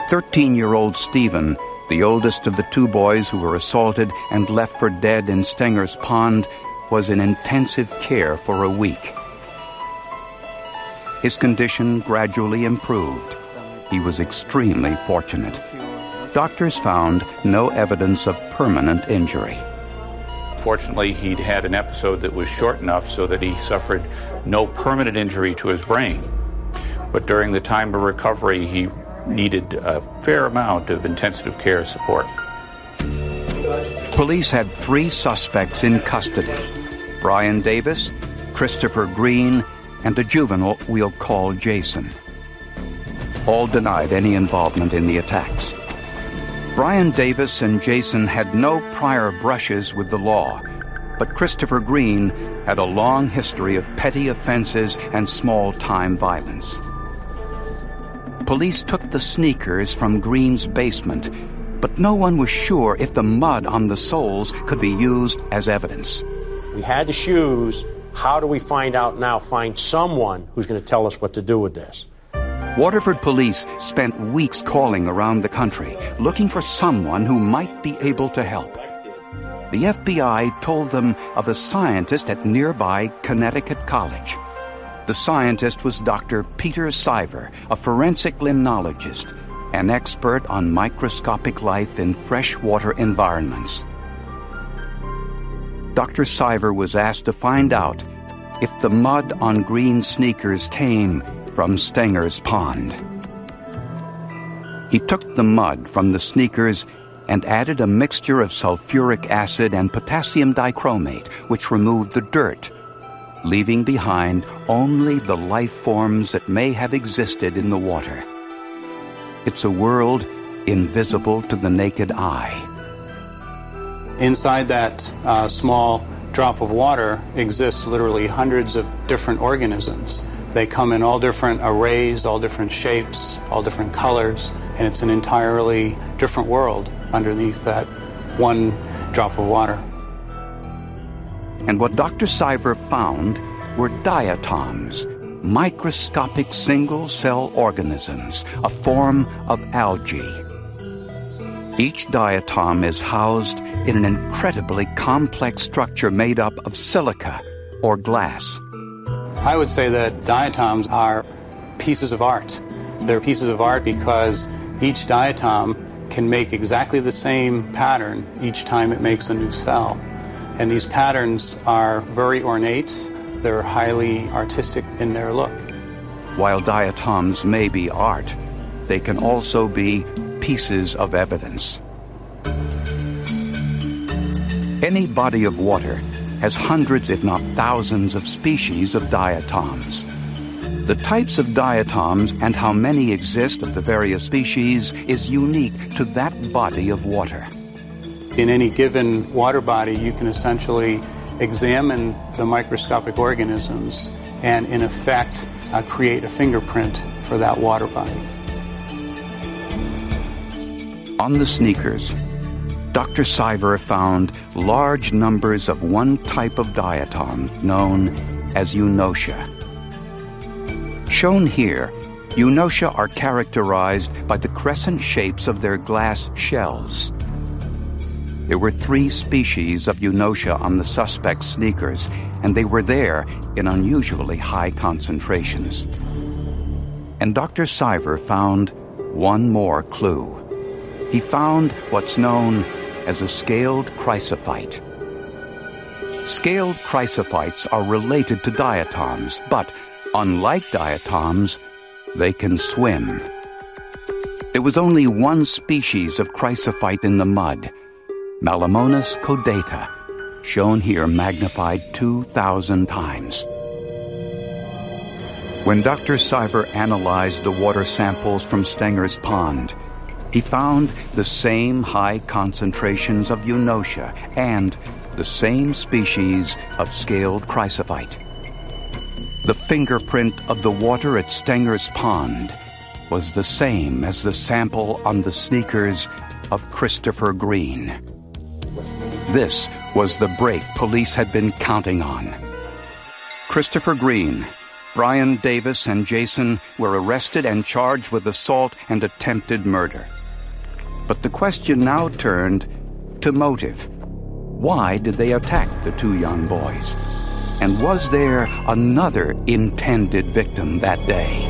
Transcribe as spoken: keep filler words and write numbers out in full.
thirteen-year-old Stephen, the oldest of the two boys who were assaulted and left for dead in Stenger's Pond, was in intensive care for a week. His condition gradually improved. He was extremely fortunate. Doctors found no evidence of permanent injury. Fortunately, he'd had an episode that was short enough so that he suffered no permanent injury to his brain. But during the time of recovery, he needed a fair amount of intensive care support. Police had three suspects in custody: Brian Davis, Christopher Green, and a juvenile we'll call Jason. All denied any involvement in the attacks. Brian Davis and Jason had no prior brushes with the law, but Christopher Green had a long history of petty offenses and small-time violence. Police took the sneakers from Green's basement, but no one was sure if the mud on the soles could be used as evidence. We had the shoes. How do we find out now, find someone who's going to tell us what to do with this? Waterford police spent weeks calling around the country, looking for someone who might be able to help. The F B I told them of a scientist at nearby Connecticut College. The scientist was Doctor Peter Siver, a forensic limnologist, an expert on microscopic life in freshwater environments. Doctor Siver was asked to find out if the mud on Green's sneakers came from Stenger's Pond. He took the mud from the sneakers and added a mixture of sulfuric acid and potassium dichromate, which removed the dirt, leaving behind only the life forms that may have existed in the water. It's a world invisible to the naked eye. Inside that uh, small drop of water exists literally hundreds of different organisms. They come in all different arrays, all different shapes, all different colors, and it's an entirely different world underneath that one drop of water. And what Doctor Siver found were diatoms, microscopic single-cell organisms, a form of algae. Each diatom is housed in an incredibly complex structure made up of silica or glass. I would say that diatoms are pieces of art. They're pieces of art because each diatom can make exactly the same pattern each time it makes a new cell. And these patterns are very ornate. They're highly artistic in their look. While diatoms may be art, they can also be pieces of evidence. Any body of water has hundreds, if not thousands, of species of diatoms. The types of diatoms and how many exist of the various species is unique to that body of water. In any given water body, you can essentially examine the microscopic organisms and, in effect, uh, create a fingerprint for that water body. On the sneakers, Doctor Siver found large numbers of one type of diatom known as eunotia. Shown here, eunotia are characterized by the crescent shapes of their glass shells. There were three species of eunotia on the suspect's sneakers, and they were there in unusually high concentrations. And Doctor Siver found one more clue. He found what's known as a scaled chrysophyte. Scaled chrysophytes are related to diatoms, but unlike diatoms, they can swim. There was only one species of chrysophyte in the mud, Malamonas caudata, shown here magnified two thousand times. When Doctor Siver analyzed the water samples from Stenger's Pond, he found the same high concentrations of eunotia and the same species of scaled chrysophyte. The fingerprint of the water at Stenger's Pond was the same as the sample on the sneakers of Christopher Green. This was the break police had been counting on. Christopher Green, Brian Davis and Jason were arrested and charged with assault and attempted murder. But the question now turned to motive. Why did they attack the two young boys? And was there another intended victim that day?